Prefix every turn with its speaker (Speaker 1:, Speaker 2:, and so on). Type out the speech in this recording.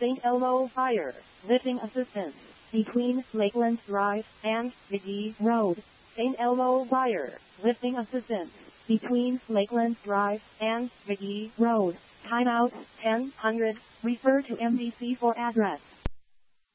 Speaker 1: St. Elmo Fire, lifting assistance, between Lakeland Drive and McGee Road. St. Elmo Fire, lifting assistance, between Lakeland Drive and McGee Road. Timeout, 1000, refer to MDC for address.